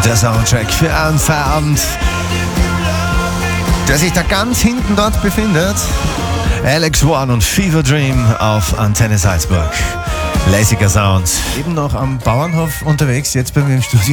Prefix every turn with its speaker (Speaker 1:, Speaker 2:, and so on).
Speaker 1: Der Soundtrack für einen Feierabend, der sich da ganz hinten dort befindet. Alex One und Fever Dream auf Antenne Salzburg. Lässiger Sound. Eben noch am Bauernhof unterwegs, jetzt bei mir im Studio.